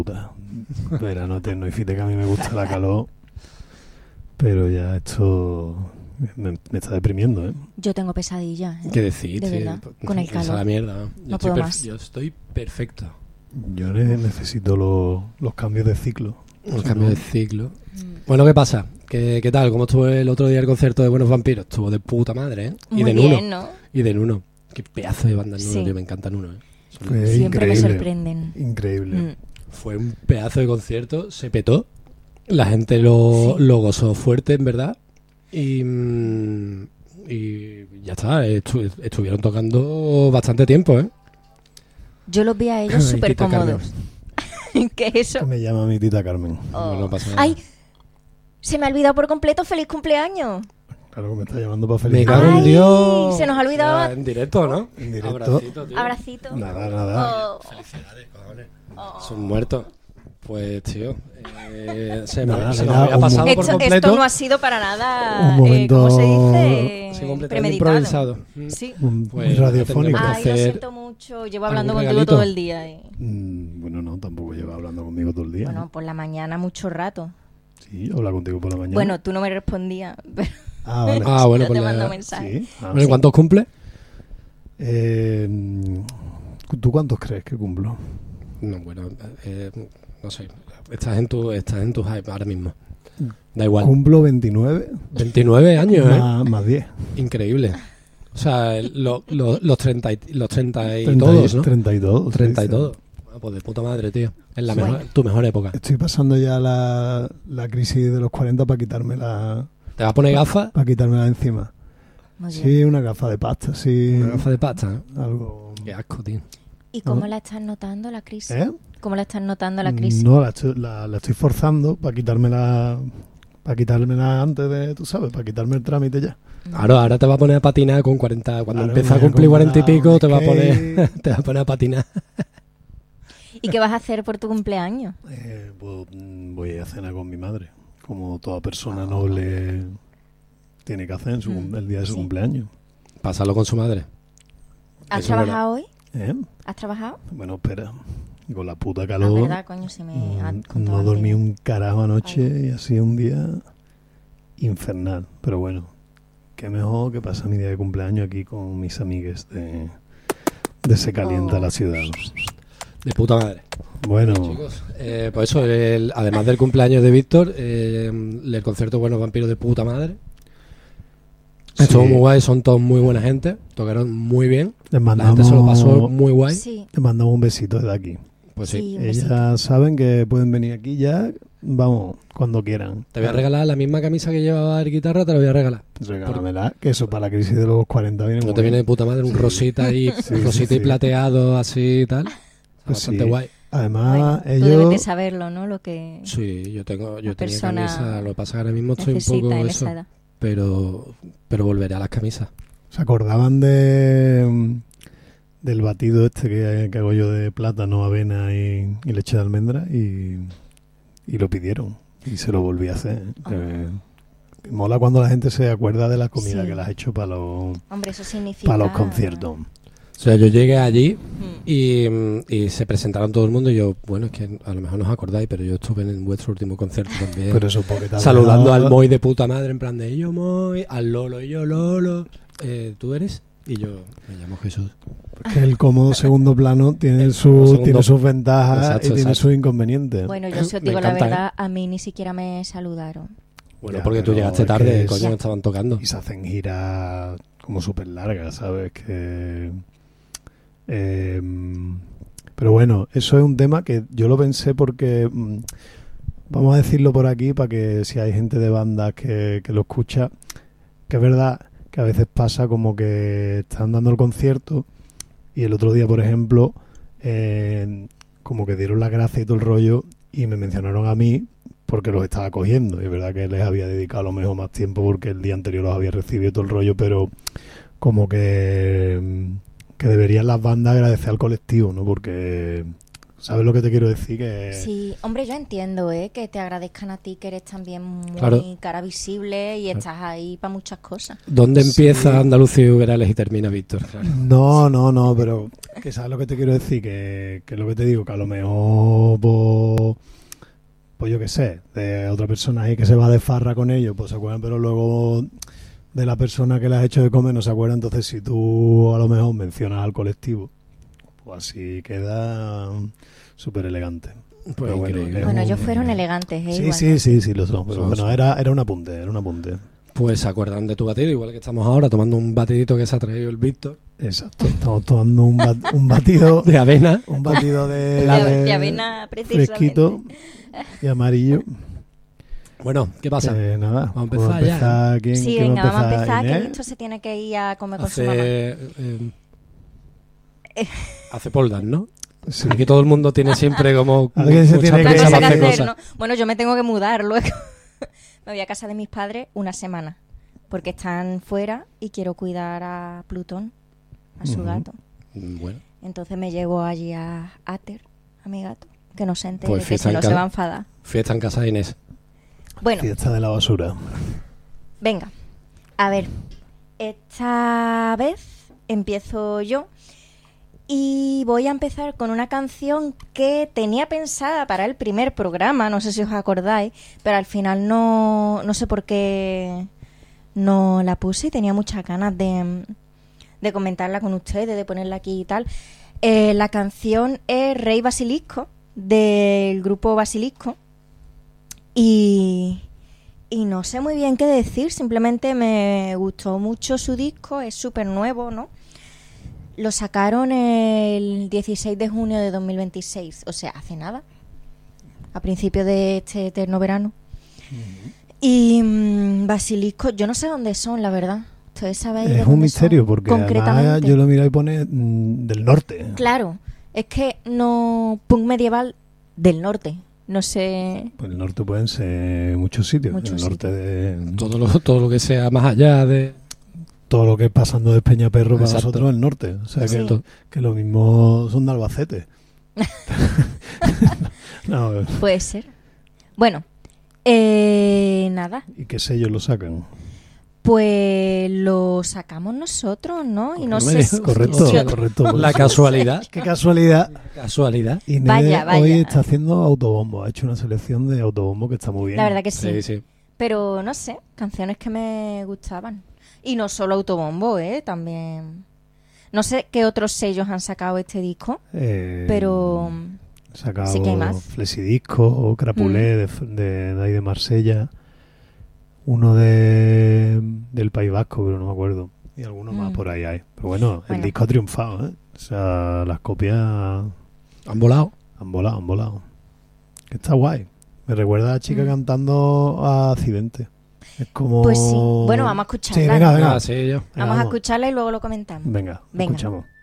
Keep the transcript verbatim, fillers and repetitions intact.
puta. Verano eterno y fíjate que a mí me gusta la calor, pero ya esto me, me está deprimiendo, ¿eh? Yo tengo pesadillas, ¿eh? ¿Qué decir? De Sí, verdad, con el esa calor. la mierda. Yo No estoy puedo perf- más. Yo estoy perfecto. Yo ne- necesito los, los cambios de ciclo. Un Si cambio no- de ciclo. Mm. Bueno, ¿qué pasa? ¿Qué, ¿Qué tal? ¿Cómo estuvo el otro día el concierto de Buenos Vampiros? Estuvo de puta madre, ¿eh? Y Muy de bien, Nuno. ¿no? Y de Nuno. Qué pedazo de banda Nuno, Sí. tío. Me encanta Nuno, ¿eh? Son- Fue Siempre me increíble. sorprenden. Increíble. Mm. Fue un pedazo de concierto. Se petó. La gente lo, Sí. lo gozó fuerte, en verdad. Y, mm, y ya está. Estu- estuvieron tocando bastante tiempo, ¿eh? Yo los vi a ellos Ay, súper tita Carmen. cómodos. ¿Qué es eso? Que me llama mi tita Carmen. Oh. No pasa nada. ¡Ay! Se me ha olvidado por completo. ¡Feliz cumpleaños! Claro que me está llamando para Me felicitar. cago en Ay, Dios. se nos ha olvidado. Ya, en directo, ¿no? En directo. Abracito, tío. Abracito. Nada, nada. Oh. Felicidades, cojones. Oh. Son muertos. Pues, tío, eh, se, me, Nada, se nos nada, había un pasado mo- por Esto, completo. esto no ha sido para nada, Un momento- eh, ¿cómo se dice? Sí, completamente Premeditado. improvisado. Mm. Sí. Un- Pues, muy radiofónico. tendremos Ay, que lo hacer siento mucho. Llevo hablando algún contigo regalito. todo el día. eh. Mm, bueno, no, tampoco lleva hablando conmigo todo el día. Bueno, ¿no? por la mañana mucho rato. Sí, habla contigo por la mañana. Bueno, tú no me respondías. Pero ah, vale. Ah, bueno, yo pues te la- mando mensajes. Sí. Ah, Bueno, ¿y cuántos cumple? Eh, ¿Tú cuántos crees que cumplo? No, bueno, eh, no sé. Estás en tu, estás en tu hype ahora mismo. Da igual. Cumplo veintinueve veintinueve años, ¿eh? más, más diez. Increíble. O sea, el- lo- lo- los treinta y, los treinta y treinta todos, ¿no? treinta y dos. treinta y sí, todo. Ah, pues de puta madre, tío. Es la Sí. mejor, tu mejor época. Estoy pasando ya la, la crisis de los cuarenta para quitármela, ¿Te vas a poner gafas? para quitármela de encima. Muy bien. Sí, una gafa de pasta, sí. Una gafa de pasta, ¿eh? Algo. Qué asco, tío. ¿Y cómo ¿no? la estás notando la crisis? ¿Eh? ¿Cómo la estás notando la crisis? No, la, estoy- la, la estoy forzando para quitármela, para quitármela antes de, tú sabes, para quitarme el trámite ya. Ahora, ahora te vas a poner a patinar con cuarenta. Cuando Claro, empieza a me voy a cumplir cuarenta y comprar pico, un te vas a poner, skate. te vas a poner a patinar. ¿Y qué vas a hacer por tu cumpleaños? Eh, pues, mm, voy a cenar con mi madre, como toda persona noble tiene que hacer en su, Mm, el día de su sí. cumpleaños. Pásalo con su madre. ¿Has Eso es verdad. trabajado hoy? ¿Eh? ¿Has trabajado? Bueno, espera, con la puta La calor. verdad, coño, se me ha Mm, contado no dormí antes. un carajo anoche Ay. y ha sido un día infernal. Pero bueno, qué mejor que pasar mi día de cumpleaños aquí con mis amigues de, de Se Calienta Oh. la Ciudad. De puta madre. Bueno, Chicos, eh, pues eso, el- además del cumpleaños de Víctor, eh, el concierto Buenos Vampiros de puta madre. sí, Estuvo muy guay, son todos muy buena gente. Tocaron muy bien. les La gente se lo pasó mandamos, muy guay. Sí, les mandamos un besito desde aquí. Pues sí. sí, un besito. Ellas saben que pueden venir aquí ya, vamos, cuando quieran. Te voy a regalar la misma camisa que llevaba el guitarra, te la voy a regalar. Regálamela, que eso para la crisis de los cuarenta viene No muy te viene de bien. puta madre, un Sí. rosita y Sí, rosita sí, y sí. plateado así y tal. Está Pues bastante sí. guay. Además, Bueno, tú debes de ellos... saberlo, ¿no? Lo que Sí, yo tengo, yo La tenía persona camisa, lo que pasa es que ahora mismo estoy un necesita poco en eso, esa edad. pero pero volveré a las camisas. ¿Se acordaban de mm, del batido este que, que hago yo de plátano, avena y, y leche de almendra? Y, y lo pidieron. Y se lo volví a hacer. Ah. Eh, mola cuando la gente se acuerda de la comida Sí. que las has hecho para los, Hombre, eso significa... para los conciertos. O sea, yo llegué allí Mm. y, mm, y se presentaron todo el mundo y yo, bueno, es que a lo mejor no os acordáis, pero yo estuve en vuestro último concierto también. Pero eso porque te has saludando dejado- al Moy de puta madre en plan de yo Moy, al Lolo y yo Lolo. Eh, ¿Tú eres? Y yo me llamo Jesús. que el cómodo segundo plano tiene, El su, cómodo segundo- tiene sus ventajas Exacto, y tiene exacto. sus inconvenientes. Bueno, yo si os Me digo la encanta, verdad, a mí ni siquiera me saludaron. Bueno, Ya, porque tú pero llegaste es que tarde, es- coño, me estaban tocando. Y se hacen giras como súper largas, ¿sabes? Que eh, pero bueno, eso es un tema que yo lo pensé porque mm, vamos a decirlo por aquí para que si hay gente de bandas que, que lo escucha, que es verdad que a veces pasa como que están dando el concierto y el otro día, por ejemplo, eh, como que dieron las gracias y todo el rollo y me mencionaron a mí porque los estaba cogiendo. Y es verdad que les había dedicado a lo mejor más tiempo porque el día anterior los había recibido todo el rollo, pero como que, que deberían las bandas agradecer al colectivo, ¿no? Porque ¿Sabes lo que te quiero decir? Que Sí, hombre, yo entiendo, ¿eh? Que te agradezcan a ti, que eres también muy Claro. cara visible y estás ahí para muchas cosas. ¿Dónde empieza Sí. Andalucía y Uberales y termina Víctor? Claro. No, no, no, pero que sabes lo que te quiero decir, que, que lo que te digo, que a lo mejor, pues, pues yo qué sé, de otra persona ahí que se va de farra con ellos, pues se acuerdan, pero luego de la persona que le has hecho de comer no se acuerda. Entonces si tú a lo mejor mencionas al colectivo, pues así queda súper elegante. Pues Pero bueno, increíble. es Bueno, un- ellos fueron elegantes, ¿eh? Sí, Igual. sí, sí, sí, lo son, pero Son, bueno, son. era, era un apunte, era un apunte. Pues se acuerdan de tu batido, igual que estamos ahora tomando un batidito que se ha traído el Víctor Exacto, estamos tomando un, bat- un batido, de avena. un batido de, De, ave- de avena, precisamente. fresquito y amarillo. Bueno, ¿qué pasa? Eh, nada, Vamos a empezar ya. empezar. ¿Quién, Sí, quién venga, vamos a empezar, que Inés? Víctor se tiene que ir a comer con su mamá. Hace, eh, hace pole dance, ¿no? Sí. Aquí todo el mundo tiene siempre como Alguien se mucha tiene que- prisa Otra cosa para que hacer hacer, cosas. ¿no? Bueno, yo me tengo que mudar luego. Me voy a casa de mis padres una semana, porque están fuera y quiero cuidar a Plutón, a su Ujú. gato. Mm, Bueno, Entonces me llevo allí a Ater, a mi gato, que no se entere, Pues que fiesta si no en se casa. va a enfadar. fiesta en casa de Inés. Bueno, Fiesta de la basura. venga, a ver, esta vez empiezo yo y voy a empezar con una canción que tenía pensada para el primer programa, no sé si os acordáis, pero al final no, no sé por qué no la puse y tenía muchas ganas de, de comentarla con ustedes, de ponerla aquí y tal. Eh, la canción es Rey Basilisco, del grupo Basilisco, y... Y no sé muy bien qué decir, simplemente me gustó mucho su disco, es súper nuevo, ¿no? Lo sacaron el dieciséis de junio de dos mil veintiséis, o sea, hace nada, a principios de este eterno verano. Y mmm, Basilisco, yo no sé dónde son, la verdad. ¿Ustedes sabéis de Es un dónde misterio son? porque además Concretamente. yo lo miro y pone mm, del norte. Claro, es que no... Punk medieval del norte, no sé... Pues el norte pueden ser muchos sitios. Muchos el norte de Todo lo, todo lo que sea más allá de... todo lo que es pasando de Peñaperro para Exacto. nosotros el norte. O sea que, Sí. que lo mismo son de Albacete. No, Puede ser. Bueno, eh, nada, ¿y qué sellos lo sacan? pues lo sacamos nosotros, ¿no? Y no Hombre, sé si... Correcto, si- correcto. Pues La casualidad. Qué casualidad. Casualidad. Inés Vaya, vaya. hoy está haciendo autobombo. Ha hecho una selección de autobombo que está muy bien. La verdad que sí. Sí, sí. Pero no sé, canciones que me gustaban. Y no solo Autobombo, ¿eh? También... No sé qué otros sellos han sacado este disco, Eh, pero... ha sacado sí que hay más. Flexidisco, Crapulé Mm. de, de, de ahí de Marsella. Uno de del País Vasco, pero no me acuerdo. Y algunos más Mm. por ahí hay. Pero bueno, el Bueno. disco ha triunfado, ¿eh? O sea, las copias Han volado. han volado, han volado. Que está guay. Me recuerda a la chica Mm. cantando a Accidente. Es como... Pues sí. Bueno, vamos a escucharla. Sí, venga, ¿no? venga. Ah, sí, yo. Venga, Vamos a escucharla y luego lo comentamos. Venga, Venga. escuchamos.